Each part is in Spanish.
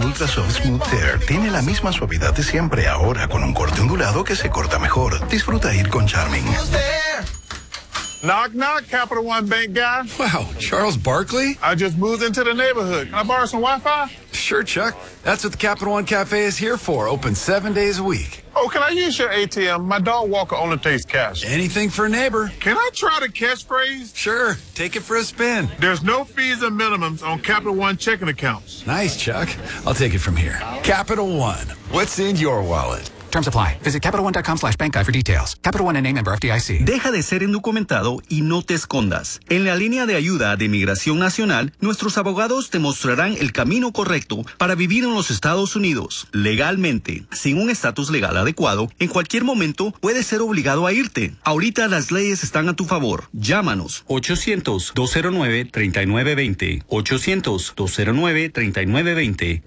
Ultra Soft Smooth Tear tiene la misma suavidad de siempre, ahora con un corte ondulado que se corta mejor. Disfruta ir con Charming. Knock, knock, Capital One Bank guy. Wow, Charles Barkley? I just moved into the neighborhood. Can I borrow some Wi-Fi? Sure, Chuck. That's what the Capital One Cafe is here for. Open 7 days a week. Oh, can I use your ATM? My dog Walker only takes cash. Anything for a neighbor. Can I try the catchphrase? Sure, take it for a spin. There's no fees or minimums on Capital One checking accounts. Nice, Chuck. I'll take it from here. Capital One. What's in your wallet? Terms apply. Visit CapitalOne.com/bankguide for details. Capital One, N.A. member FDIC. Deja de ser indocumentado y no te escondas. En la línea de ayuda de Migración Nacional, nuestros abogados te mostrarán el camino correcto para vivir en los Estados Unidos legalmente. Sin un estatus legal adecuado, en cualquier momento puedes ser obligado a irte. Ahorita las leyes están a tu favor. Llámanos 800-209-3920. 800-209-3920.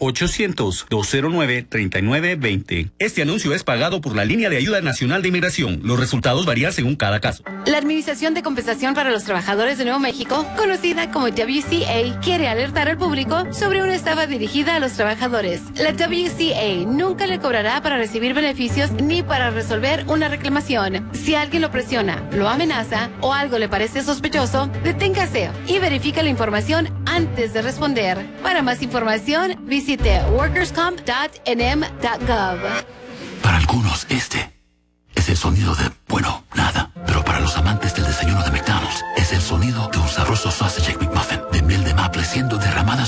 800-209-3920. Este anuncio es pagado por la Línea de Ayuda Nacional de Inmigración. Los resultados varían según cada caso. La Administración de Compensación para los Trabajadores de Nuevo México, conocida como WCA, quiere alertar al público sobre una estafa dirigida a los trabajadores. La WCA nunca le cobrará para recibir beneficios ni para resolver una reclamación. Si alguien lo presiona, lo amenaza o algo le parece sospechoso, deténgase y verifica la información antes de responder. Para más información, visite workerscomp.nm.gov. Para algunos, este es el sonido de, bueno, nada. Pero para los amantes del desayuno de McDonald's, es el sonido de un sabroso sausage McMuffin de miel de maple siendo derramada